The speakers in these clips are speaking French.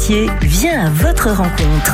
métier vient à votre rencontre.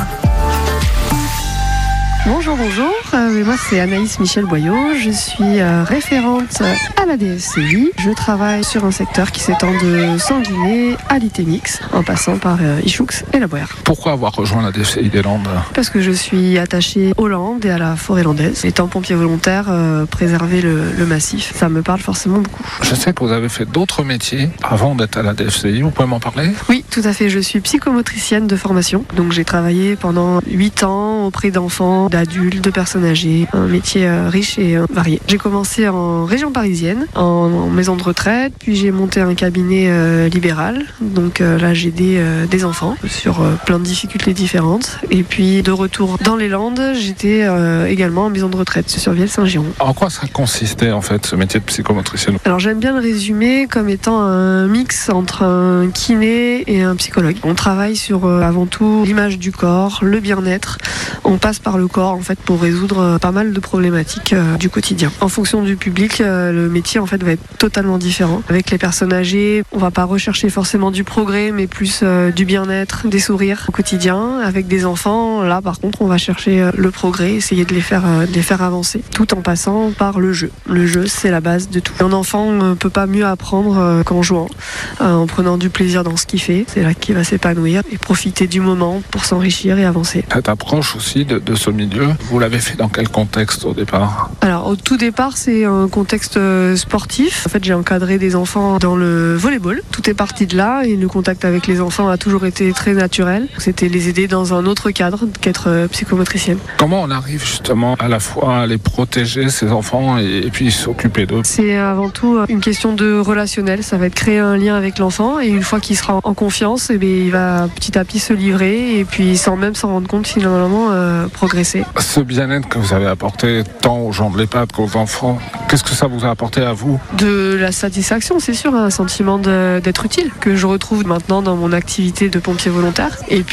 Bonjour, moi c'est Anaïs Michel Boyot, je suis référente à la DFCI. Je travaille sur un secteur qui s'étend de Sanguinet à l'Itémix, en passant par Ichoux et la Boère. Pourquoi avoir rejoint la DFCI des Landes ? Parce que je suis attachée aux Landes et à la forêt landaise. Étant pompier volontaire, préserver le massif, ça me parle forcément beaucoup. Je sais que vous avez fait d'autres métiers avant d'être à la DFCI, vous pouvez m'en parler ? Oui, tout à fait, je suis psychomotricienne de formation. Donc j'ai travaillé pendant 8 ans auprès d'enfants, d'adultes, de personnes âgées, un métier riche et varié. J'ai commencé en région parisienne, en maison de retraite, puis j'ai monté un cabinet libéral. Donc là j'ai aidé des enfants sur plein de difficultés différentes. Et puis de retour dans les Landes, j'étais également en maison de retraite sur Vielle-Saint-Giron. En quoi ça consistait en fait ce métier de psychomotricienne ? Alors j'aime bien le résumer comme étant un mix entre un kiné et un psychologue. On travaille sur avant tout l'image du corps, le bien-être. On passe par le corps en fait pour résoudre pas mal de problématiques du quotidien. En fonction du public, le métier en fait va être totalement différent. Avec les personnes âgées, on va pas rechercher forcément du progrès, mais plus du bien-être, des sourires au quotidien. Avec des enfants, là par contre, on va chercher le progrès, essayer de les faire avancer, tout en passant par le jeu. Le jeu, c'est la base de tout. Un enfant ne peut pas mieux apprendre qu'en jouant, en prenant du plaisir dans ce qu'il fait. C'est là qu'il va s'épanouir et profiter du moment pour s'enrichir et avancer. Cette approche aussi de ce milieu, vous l'avez fait dans quel contexte au départ ? Alors au tout départ, c'est un contexte sportif. En fait, j'ai encadré des enfants dans le volleyball. Tout est parti de là et le contact avec les enfants a toujours été très naturel. C'était les aider dans un autre cadre qu'être psychomotricienne. Comment on arrive justement à la fois à les protéger, ces enfants, et puis s'occuper d'eux ? C'est avant tout une question de relationnel. Ça va être créer un lien avec l'enfant et une fois qu'il sera en confiance, il va petit à petit se livrer et puis sans même s'en rendre compte finalement progresser. Ce bien-être que vous avez apporté tant aux gens de l'EHPAD qu'aux enfants, qu'est-ce que ça vous a apporté à vous ? De la satisfaction, c'est sûr, un sentiment d'être utile que je retrouve maintenant dans mon activité de pompier volontaire. Et puis